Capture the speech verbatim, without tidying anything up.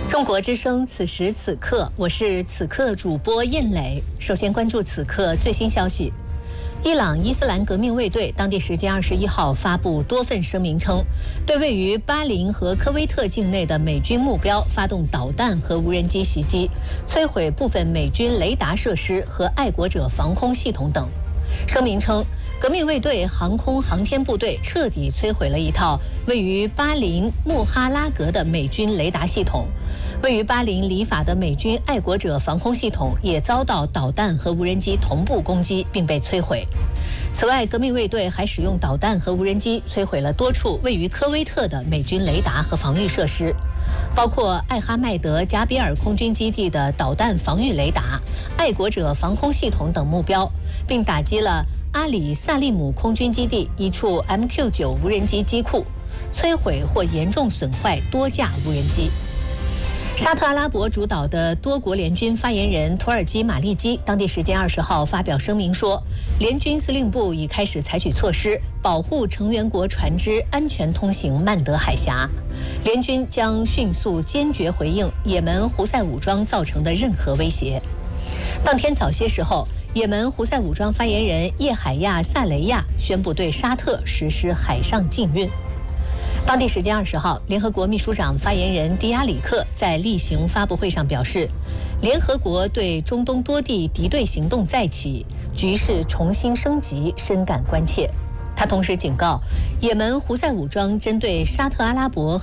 中国之声，此时此刻，我是此刻主播燕磊。首先关注此刻最新消息。伊朗伊斯兰革命卫队当地时间二十一号发布多份声明称，对位于巴林和科威特境内的美军目标发动导弹和无人机袭击，摧毁部分美军雷达设施和爱国者防空系统等。声明称，革命卫队航空航天部队彻底摧毁了一套位于巴林穆哈拉格的美军雷达系统，位于巴林里法的美军爱国者防空系统也遭到导弹和无人机同步攻击并被摧毁。此外，革命卫队还使用导弹和无人机摧毁了多处位于科威特的美军雷达和防御设施，包括艾哈迈德加比尔空军基地的导弹防御雷达、爱国者防空系统等目标，并打击了阿里萨利姆空军基地一处 M Q 九 无人机机库，摧毁或严重损坏多架无人机。沙特阿拉伯主导的多国联军发言人土耳其马利基当地时间二十号发表声明说，联军司令部已开始采取措施，保护成员国船只安全通行曼德海峡。联军将迅速坚决回应也门胡塞武装造成的任何威胁。当天早些时候，也门胡塞武装发言人叶海亚·萨雷亚宣布对沙特实施海上禁运。当地时间二十号，联合国秘书长发言人迪亚里克在例行发布会上表示，联合国对中东多地敌对行动再起，局势重新升级深感关切。他同时警告，也门胡塞武装针对沙特阿拉伯